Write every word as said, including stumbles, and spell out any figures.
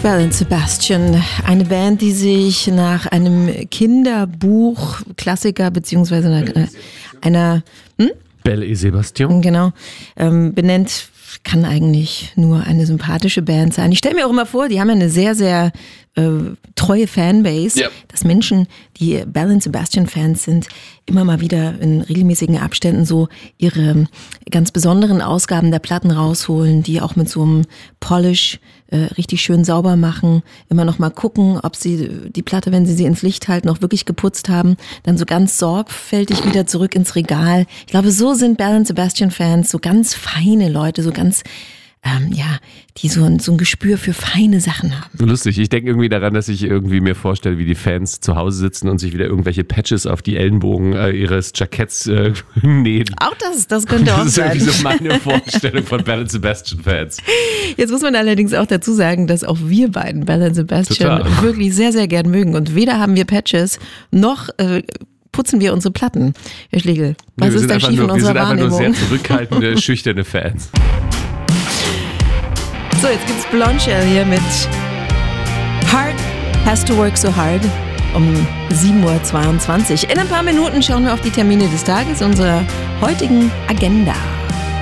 Belle and Sebastian, eine Band, die sich nach einem Kinderbuch, Klassiker, beziehungsweise einer, einer hm? Belle et Sebastian. Genau, ähm, benennt, kann eigentlich nur eine sympathische Band sein. Ich stelle mir auch immer vor, die haben ja eine sehr, sehr äh, treue Fanbase, ja. Dass Menschen, die Belle and Sebastian Fans sind, immer mal wieder in regelmäßigen Abständen so ihre ganz besonderen Ausgaben der Platten rausholen, die auch mit so einem Polish äh, richtig schön sauber machen, immer noch mal gucken, ob sie die Platte, wenn sie sie ins Licht halten, noch wirklich geputzt haben, dann so ganz sorgfältig wieder zurück ins Regal. Ich glaube, so sind Belle and Sebastian Fans, so ganz feine Leute, so ganz Ähm, ja, die so ein, so ein Gespür für feine Sachen haben. Lustig, ich denke irgendwie daran, dass ich irgendwie mir vorstelle, wie die Fans zu Hause sitzen und sich wieder irgendwelche Patches auf die Ellenbogen äh, ihres Jacketts äh, nähen. Auch das, das könnte auch sein. Das ist irgendwie so meine Vorstellung von Belle and Sebastian Fans. Jetzt muss man allerdings auch dazu sagen, dass auch wir beiden Belle and Sebastian Total. wirklich sehr, sehr gern mögen. Und weder haben wir Patches, noch äh, putzen wir unsere Platten. Herr Schlegel, was nee, ist da schief in unserer Wahrnehmung? Wir sind einfach nur sehr zurückhaltende, schüchterne Fans. So, jetzt gibt's Blondshell hier mit Hard Has to Work So Hard um sieben Uhr zweiundzwanzig. In ein paar Minuten schauen wir auf die Termine des Tages unserer heutigen Agenda.